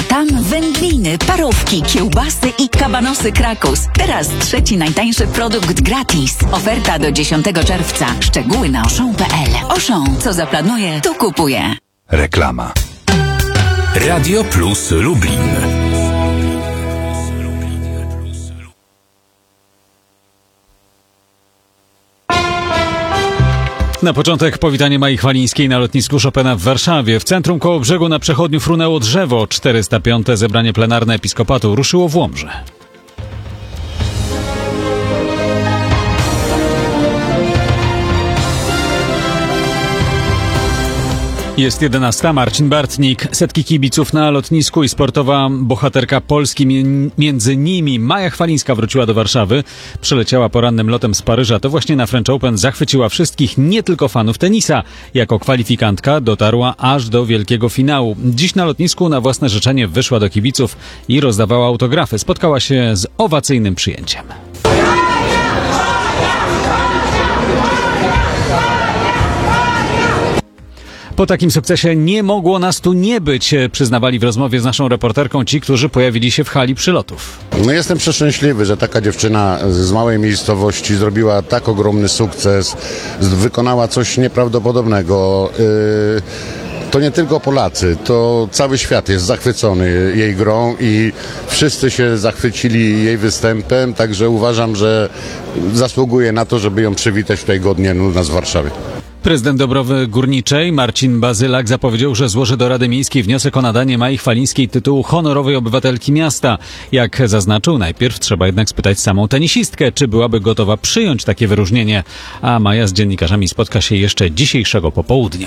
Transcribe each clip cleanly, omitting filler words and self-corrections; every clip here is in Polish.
A tam wędliny, parówki, kiełbasy i kabanosy Krakus. Teraz trzeci najtańszy produkt gratis. Oferta do 10 czerwca. Szczegóły na Auchan.pl. Auchan, co zaplanuje, to kupuje. Reklama. Radio Plus Lublin. Na początek powitanie Mai Chwalińskiej na lotnisku Chopina w Warszawie. W centrum Kołobrzegu na przechodniu frunęło drzewo. 405. zebranie plenarne Episkopatu ruszyło w Łomży. Jest 11. Marcin Bartnik. Setki kibiców na lotnisku i sportowa bohaterka Polski. Między nimi Maja Chwalińska wróciła do Warszawy. Przyleciała porannym lotem z Paryża. To właśnie na French Open zachwyciła wszystkich, nie tylko fanów tenisa. Jako kwalifikantka dotarła aż do wielkiego finału. Dziś na lotnisku na własne życzenie wyszła do kibiców i rozdawała autografy. Spotkała się z owacyjnym przyjęciem. Po takim sukcesie nie mogło nas tu nie być, przyznawali w rozmowie z naszą reporterką ci, którzy pojawili się w hali przylotów. No jestem przeszczęśliwy, że taka dziewczyna z małej miejscowości zrobiła tak ogromny sukces, wykonała coś nieprawdopodobnego. To nie tylko Polacy, to cały świat jest zachwycony jej grą i wszyscy się zachwycili jej występem, także uważam, że zasługuje na to, żeby ją przywitać tutaj godnie u nas w Warszawie. Prezydent Dąbrowy Górniczej Marcin Bazylak zapowiedział, że złoży do Rady Miejskiej wniosek o nadanie Mai Chwalińskiej tytułu honorowej obywatelki miasta. Jak zaznaczył, najpierw trzeba jednak spytać samą tenisistkę, czy byłaby gotowa przyjąć takie wyróżnienie. A Maja z dziennikarzami spotka się jeszcze dzisiejszego popołudnia.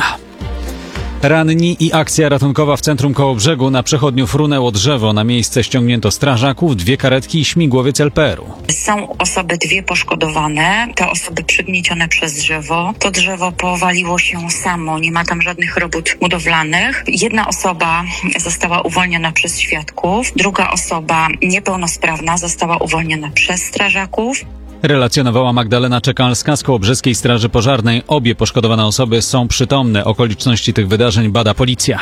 Ranni i akcja ratunkowa w centrum Kołobrzegu. Na przechodniu frunęło drzewo. Na miejsce ściągnięto strażaków, 2 karetki i śmigłowiec LPR-u. Są osoby 2 poszkodowane, te osoby przygniecione przez drzewo. To drzewo powaliło się samo, nie ma tam żadnych robót budowlanych. 1 osoba została uwolniona przez świadków, 2 osoba niepełnosprawna została uwolniona przez strażaków. Relacjonowała Magdalena Czekalska z Kołobrzeskiej Straży Pożarnej. Obie poszkodowane osoby są przytomne. Okoliczności tych wydarzeń bada policja.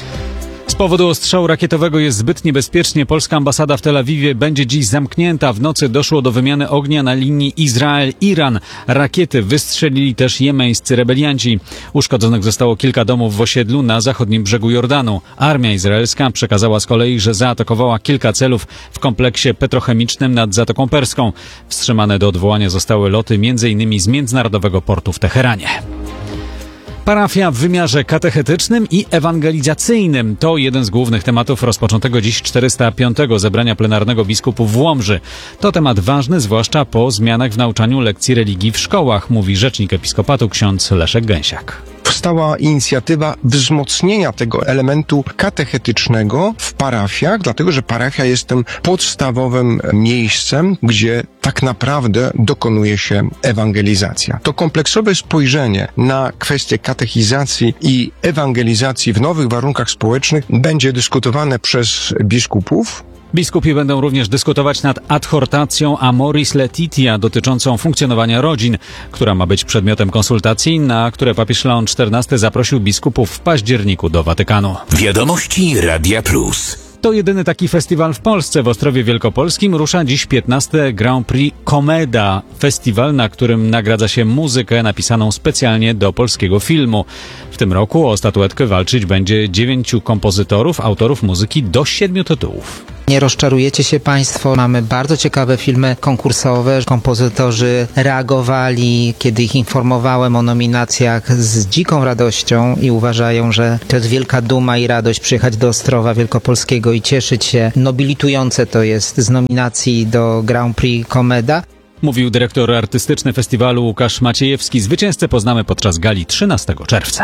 Z powodu ostrzału rakietowego jest zbyt niebezpiecznie. Polska ambasada w Tel Awiwie będzie dziś zamknięta. W nocy doszło do wymiany ognia na linii Izrael-Iran. Rakiety wystrzelili też jemeńscy rebelianci. Uszkodzonych zostało kilka domów w osiedlu na zachodnim brzegu Jordanu. Armia izraelska przekazała z kolei, że zaatakowała kilka celów w kompleksie petrochemicznym nad Zatoką Perską. Wstrzymane do odwołania zostały loty m.in. z Międzynarodowego Portu w Teheranie. Parafia w wymiarze katechetycznym i ewangelizacyjnym to jeden z głównych tematów rozpoczętego dziś 405. zebrania plenarnego biskupów w Łomży. To temat ważny, zwłaszcza po zmianach w nauczaniu lekcji religii w szkołach, mówi rzecznik Episkopatu ksiądz Leszek Gęsiak. Powstała inicjatywa wzmocnienia tego elementu katechetycznego w parafiach, dlatego że parafia jest tym podstawowym miejscem, gdzie tak naprawdę dokonuje się ewangelizacja. To kompleksowe spojrzenie na kwestię katechizacji i ewangelizacji w nowych warunkach społecznych będzie dyskutowane przez biskupów. Biskupi będą również dyskutować nad adhortacją Amoris Laetitia dotyczącą funkcjonowania rodzin, która ma być przedmiotem konsultacji, na które papież Leon XIV zaprosił biskupów w październiku do Watykanu. Wiadomości Radia Plus. To jedyny taki festiwal w Polsce. W Ostrowie Wielkopolskim rusza dziś 15. Grand Prix Komeda. Festiwal, na którym nagradza się muzykę napisaną specjalnie do polskiego filmu. W tym roku o statuetkę walczyć będzie 9 kompozytorów, autorów muzyki do 7 tytułów. Nie rozczarujecie się Państwo. Mamy bardzo ciekawe filmy konkursowe. Kompozytorzy reagowali, kiedy ich informowałem o nominacjach, z dziką radością i uważają, że to jest wielka duma i radość przyjechać do Ostrowa Wielkopolskiego i cieszyć się. Nobilitujące to jest z nominacji do Grand Prix Komeda. Mówił dyrektor artystyczny festiwalu Łukasz Maciejewski. Zwycięzcę poznamy podczas gali 13 czerwca.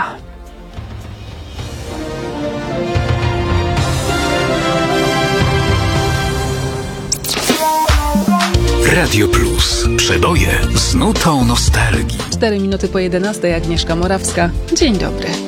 Radio Plus. Przeboje z nutą nostalgii. 4 minuty po 11. Agnieszka Morawska. Dzień dobry.